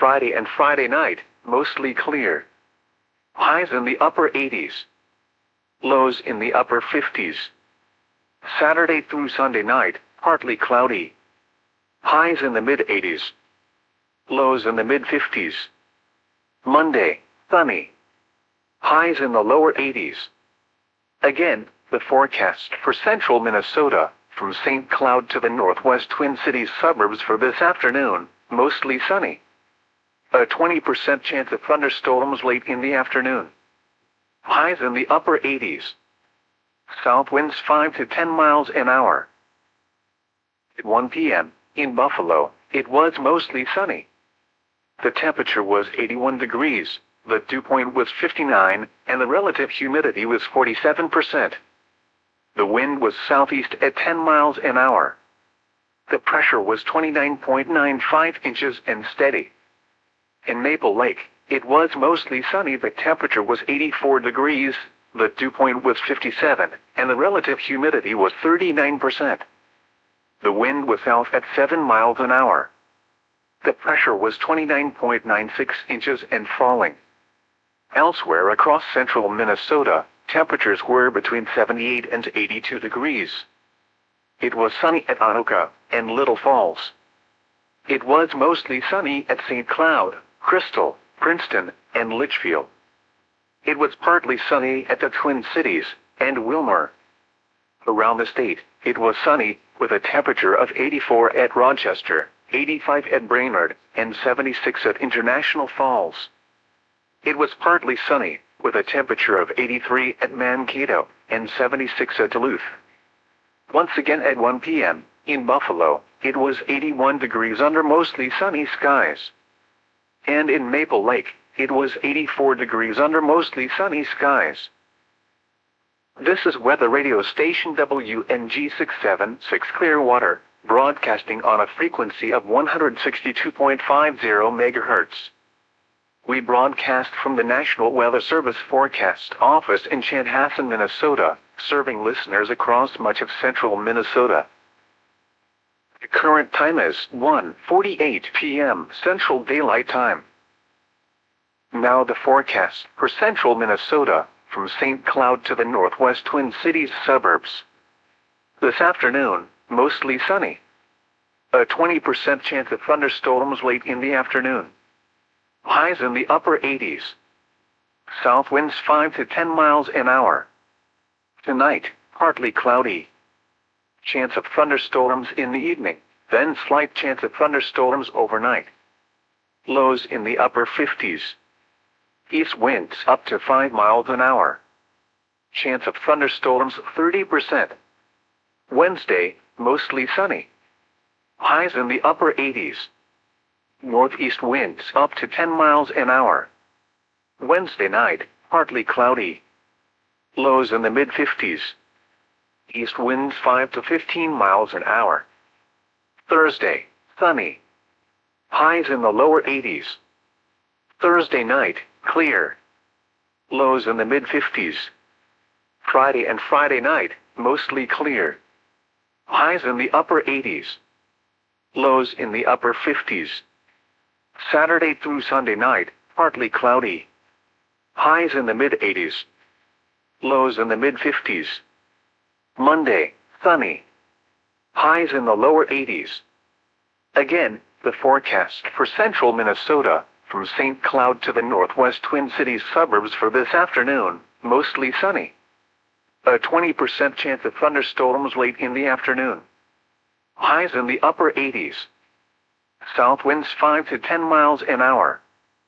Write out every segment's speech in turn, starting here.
Friday and Friday night, mostly clear. Highs in the upper 80s. Lows in the upper 50s. Saturday through Sunday night, partly cloudy. Highs in the mid-80s. Lows in the mid-50s. Monday, sunny. Highs in the lower 80s. Again, the forecast for central Minnesota, from St. Cloud to the northwest Twin Cities suburbs for this afternoon, mostly sunny. A 20% chance of thunderstorms late in the afternoon. Highs in the upper 80s. South winds 5 to 10 miles an hour. At 1 p.m., in Buffalo, it was mostly sunny. The temperature was 81 degrees, the dew point was 59, and the relative humidity was 47%. The wind was southeast at 10 miles an hour. The pressure was 29.95 inches and steady. In Maple Lake, it was mostly sunny. The temperature was 84 degrees, the dew point was 57, and the relative humidity was 39%. The wind was south at 7 miles an hour. The pressure was 29.96 inches and falling. Elsewhere across central Minnesota, temperatures were between 78 and 82 degrees. It was sunny at Anoka and Little Falls. It was mostly sunny at St. Cloud, Crystal, Princeton, and Litchfield. It was partly sunny at the Twin Cities and Wilmer. Around the state, it was sunny, with a temperature of 84 at Rochester, 85 at Brainerd, and 76 at International Falls. It was partly sunny, with a temperature of 83 at Mankato, and 76 at Duluth. Once again at 1 p.m., in Buffalo, it was 81 degrees under mostly sunny skies. And in Maple Lake, it was 84 degrees under mostly sunny skies. This is weather radio station WNG 676 Clearwater, broadcasting on a frequency of 162.50 MHz. We broadcast from the National Weather Service Forecast Office in Chanhassen, Minnesota, serving listeners across much of central Minnesota. The current time is 1:48 p.m. Central Daylight Time. Now the forecast for central Minnesota, from St. Cloud to the northwest Twin Cities suburbs. This afternoon, mostly sunny. A 20% chance of thunderstorms late in the afternoon. Highs in the upper 80s. South winds 5 to 10 miles an hour. Tonight, partly cloudy. Chance of thunderstorms in the evening, then slight chance of thunderstorms overnight. Lows in the upper 50s. East winds up to 5 miles an hour. Chance of thunderstorms 30%. Wednesday, mostly sunny. Highs in the upper 80s. Northeast winds up to 10 miles an hour. Wednesday night, partly cloudy. Lows in the mid-50s. East winds 5 to 15 miles an hour. Thursday, sunny. Highs in the lower 80s. Thursday night, clear. Lows in the mid-50s. Friday and Friday night, mostly clear. Highs in the upper 80s. Lows in the upper 50s. Saturday through Sunday night, partly cloudy. Highs in the mid-80s. Lows in the mid-50s. Monday, sunny. Highs in the lower 80s. Again, the forecast for central Minnesota, from St. Cloud to the northwest Twin Cities suburbs for this afternoon, mostly sunny. A 20% chance of thunderstorms late in the afternoon. Highs in the upper 80s. South winds 5 to 10 miles an hour.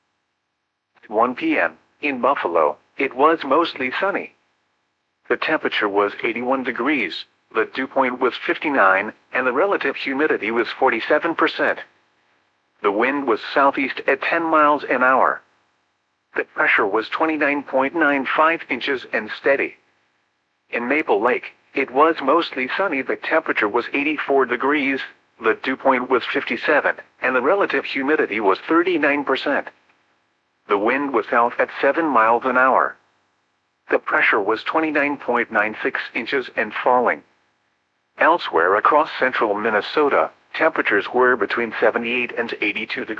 At 1 p.m., in Buffalo, it was mostly sunny. The temperature was 81 degrees, the dew point was 59, and the relative humidity was 47%. The wind was southeast at 10 miles an hour. The pressure was 29.95 inches and steady. In Maple Lake, it was mostly sunny. The temperature was 84 degrees, the dew point was 57, and the relative humidity was 39%. The wind was south at 7 miles an hour. The pressure was 29.96 inches and falling. Elsewhere across central Minnesota, temperatures were between 78 and 82 degrees.